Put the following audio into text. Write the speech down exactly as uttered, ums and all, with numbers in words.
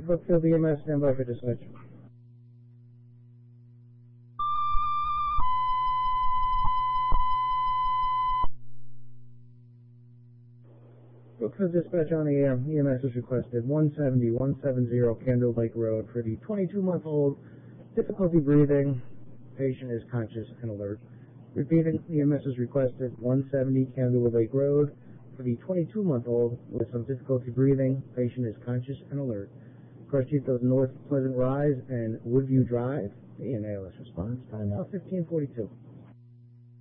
Brookfield E M S, stand by for dispatch. Brookfield dispatch on the air. E M S is requested. one seventy, one seventy Candle Lake Road for the twenty-two-month-old. Difficulty breathing. Patient is conscious and alert. Repeating, E M S is requested. one seventy Candle Lake Road for the twenty-two-month-old with some difficulty breathing. Patient is conscious and alert. Cross details North Pleasant Rise and Woodview Drive. The E N A L S response. Time now fifteen forty-two.